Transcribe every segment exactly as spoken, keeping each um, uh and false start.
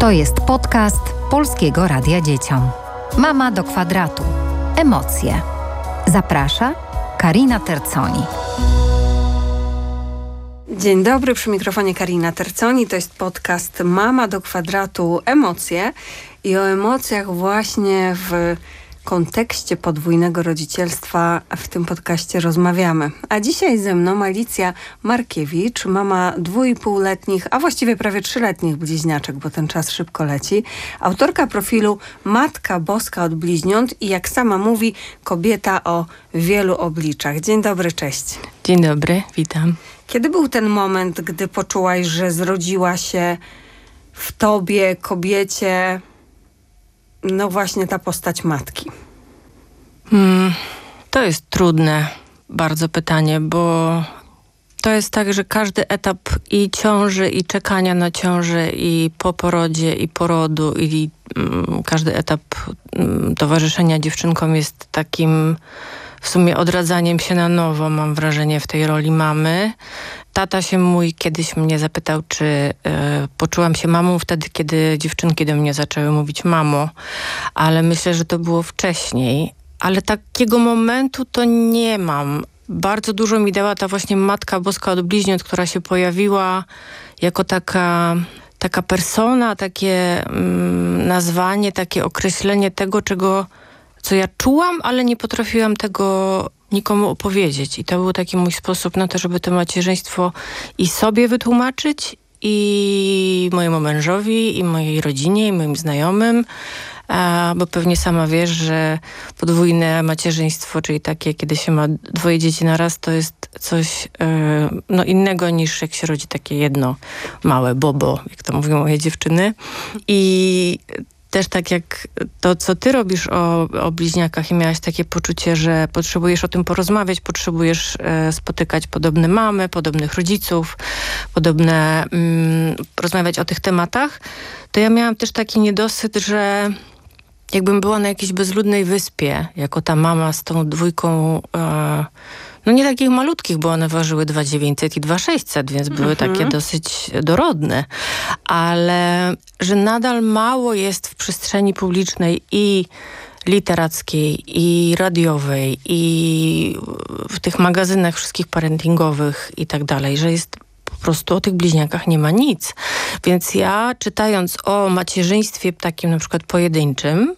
To jest podcast Polskiego Radia Dzieciom. Mama do kwadratu. Emocje. Zaprasza Karina Terconi. Dzień dobry, przy mikrofonie Karina Terconi. To jest podcast Mama do kwadratu. Emocje. I o emocjach właśnie w kontekście podwójnego rodzicielstwa w tym podcaście rozmawiamy. A dzisiaj ze mną Alicja Markiewicz, mama dwójpółletnich, a właściwie prawie trzyletnich bliźniaczek, bo ten czas szybko leci. Autorka profilu Matka Boska od bliźniąt i jak sama mówi, kobieta o wielu obliczach. Dzień dobry, cześć. Dzień dobry, witam. Kiedy był ten moment, gdy poczułaś, że zrodziła się w tobie, kobiecie, no właśnie ta postać matki? Hmm, to jest trudne bardzo pytanie, bo to jest tak, że każdy etap i ciąży, i czekania na ciążę, i po porodzie, i porodu, i mm, każdy etap mm, towarzyszenia dziewczynkom jest takim w sumie odradzaniem się na nowo, mam wrażenie, w tej roli mamy. Tata się mój kiedyś mnie zapytał, czy y, poczułam się mamą wtedy, kiedy dziewczynki do mnie zaczęły mówić mamo, ale myślę, że to było wcześniej. Ale takiego momentu to nie mam. Bardzo dużo mi dała ta właśnie Matka Boska od bliźniąt, która się pojawiła jako taka, taka persona, takie mm, nazwanie, takie określenie tego, czego, co ja czułam, ale nie potrafiłam tego nikomu opowiedzieć. I to był taki mój sposób na to, żeby to macierzyństwo i sobie wytłumaczyć, i mojemu mężowi, i mojej rodzinie, i moim znajomym. A, bo pewnie sama wiesz, że podwójne macierzyństwo, czyli takie, kiedy się ma dwoje dzieci na raz, to jest coś yy, no innego niż jak się rodzi takie jedno małe bobo, jak to mówią moje dziewczyny. I też tak jak to, co ty robisz o, o bliźniakach i miałaś takie poczucie, że potrzebujesz o tym porozmawiać, potrzebujesz e, spotykać podobne mamy, podobnych rodziców, podobne, mm, rozmawiać o tych tematach, to ja miałam też taki niedosyt, że jakbym była na jakiejś bezludnej wyspie, jako ta mama z tą dwójką, e, no nie takich malutkich, bo one ważyły dwa tysiące dziewięćset i dwa tysiące sześćset, więc były mhm. takie dosyć dorodne. Ale że nadal mało jest w przestrzeni publicznej i literackiej, i radiowej, i w tych magazynach wszystkich parentingowych i tak dalej, że jest po prostu o tych bliźniakach nie ma nic. Więc ja, czytając o macierzyństwie takim na przykład pojedynczym,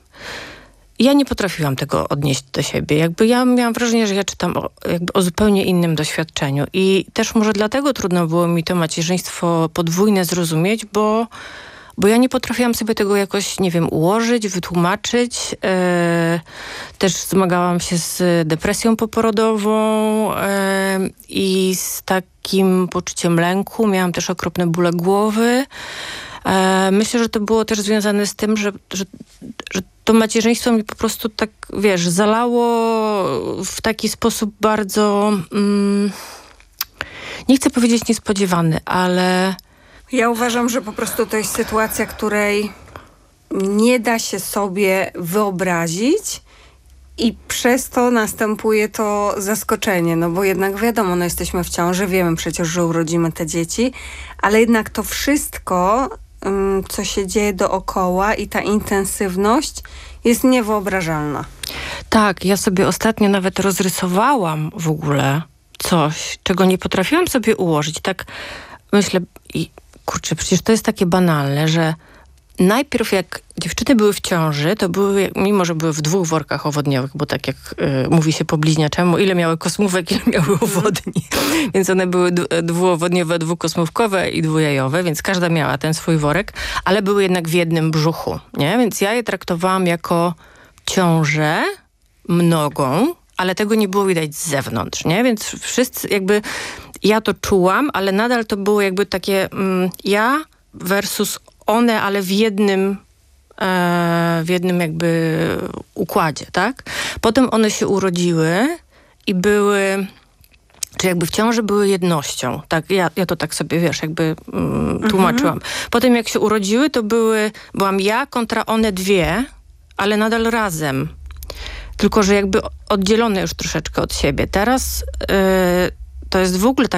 ja nie potrafiłam tego odnieść do siebie. Jakby ja miałam wrażenie, że ja czytam o, jakby o zupełnie innym doświadczeniu. I też może dlatego trudno było mi to macierzyństwo podwójne zrozumieć, bo, bo ja nie potrafiłam sobie tego jakoś, nie wiem, ułożyć, wytłumaczyć. Yy, też zmagałam się z depresją poporodową yy, i z takim poczuciem lęku. Miałam też okropne bóle głowy. Yy, myślę, że to było też związane z tym, że, że, że to macierzyństwo mi po prostu tak, wiesz, zalało w taki sposób bardzo, mm, nie chcę powiedzieć niespodziewany, ale... Ja uważam, że po prostu to jest sytuacja, której nie da się sobie wyobrazić i przez to następuje to zaskoczenie, no bo jednak wiadomo, no jesteśmy w ciąży, wiemy przecież, że urodzimy te dzieci, ale jednak to wszystko, co się dzieje dookoła i ta intensywność jest niewyobrażalna. Tak, ja sobie ostatnio nawet rozrysowałam w ogóle coś, czego nie potrafiłam sobie ułożyć. Tak myślę, i kurczę, przecież to jest takie banalne, że najpierw jak dziewczyny były w ciąży, to były, mimo że były w dwóch workach owodniowych, bo tak jak y, mówi się po bliźniaczemu, ile miały kosmówek, ile miały owodni. Więc one były dwuowodniowe, dwukosmówkowe i dwujajowe, więc każda miała ten swój worek, ale były jednak w jednym brzuchu, nie? Więc ja je traktowałam jako ciążę mnogą, ale tego nie było widać z zewnątrz, nie? Więc wszyscy jakby, ja to czułam, ale nadal to było jakby takie mm, ja versus one, ale w jednym, e, w jednym jakby układzie, tak? Potem one się urodziły i były, czy jakby w ciąży były jednością, tak? Ja, ja to tak sobie, wiesz, jakby mm, tłumaczyłam. Mhm. Potem jak się urodziły, to były, byłam ja kontra one dwie, ale nadal razem. Tylko, że jakby oddzielone już troszeczkę od siebie. Teraz y, to jest w ogóle tak,